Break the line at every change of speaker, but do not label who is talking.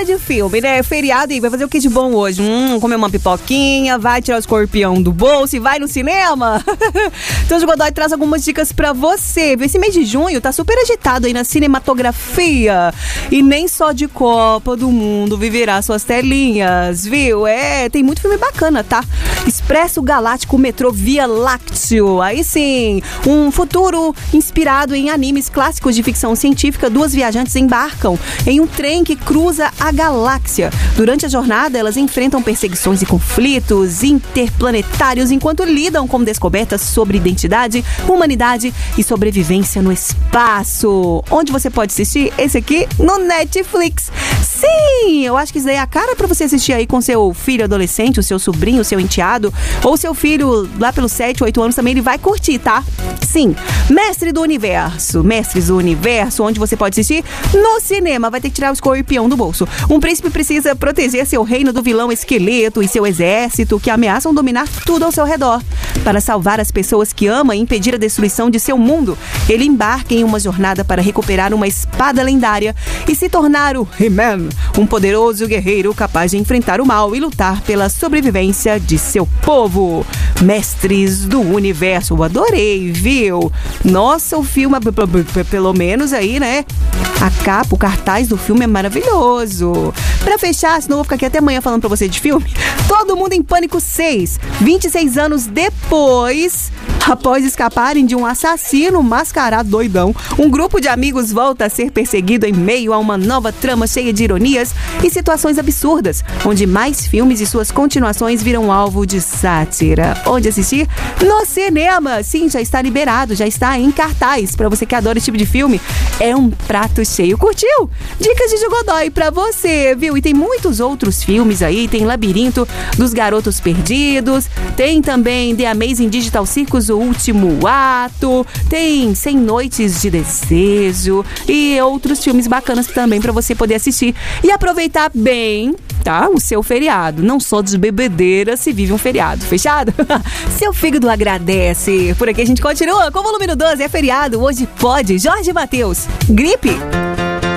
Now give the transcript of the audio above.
gosta de filme, né? Feriado, e vai fazer o que de bom hoje? Comer uma pipoquinha, vai tirar o escorpião do bolso e vai no cinema? Então, o Godoy traz algumas dicas pra você. Esse mês de junho tá super agitado aí na cinematografia. E nem só de Copa do Mundo viverá suas telinhas, viu? Tem muito filme bacana, tá? Expresso Galáctico, Metrô Via Lácteo. Aí sim, um futuro inspirado em animes clássicos de ficção científica. Duas viajantes embarcam em um trem que cruza a galáxia. Durante a jornada, elas enfrentam perseguições e conflitos interplanetários enquanto lidam com descobertas sobre identidade, humanidade e sobrevivência no espaço. Onde você pode assistir? Esse aqui no Netflix. Sim, eu acho que isso daí é a cara pra você assistir aí com seu filho adolescente, o seu sobrinho, o seu enteado, ou seu filho lá pelos 7, 8 anos também, ele vai curtir, tá? Sim, Mestres do Universo, onde você pode assistir no cinema. Vai ter que tirar o escorpião do bolso. Um príncipe precisa proteger seu reino do vilão esqueleto e seu exército que ameaçam dominar tudo ao seu redor. Para salvar as pessoas que ama e impedir a destruição de seu mundo, ele embarca em uma jornada para recuperar uma espada lendária e se tornar o He-Man, um poderoso guerreiro capaz de enfrentar o mal e lutar pela sobrevivência de seu povo. Mestres do Universo, eu adorei, viu? Nossa, o filme, pelo menos aí, né? A capa, o cartaz do filme é maravilhoso. Pra fechar, senão eu vou ficar aqui até amanhã falando pra você de filme. Todo Mundo em Pânico 6, 26 anos depois, após escaparem de um assassino mascarado doidão, um grupo de amigos volta a ser perseguido em meio a uma nova trama cheia de ironias e situações absurdas, onde mais filmes e suas continuações viram alvo de sátira. Onde assistir? No cinema! Sim, já está liberado, já está em cartaz. Pra você que adora esse tipo de filme, é um prato cheio. Curtiu? Dicas de Godoy pra você, viu? E tem muitos outros filmes aí, tem Labirinto dos Garotos Perdidos, tem também The Amazing Digital Circus, O Último Ato, tem 100 Noites de Desejo e outros filmes bacanas também pra você poder assistir e aproveitar bem, tá? O seu feriado. Não só de bebedeira se vive um feriado. Fechado? Seu fígado agradece. Por aqui a gente continua com o volume 12. É feriado. Hoje pode. Jorge Mateus. Gripe.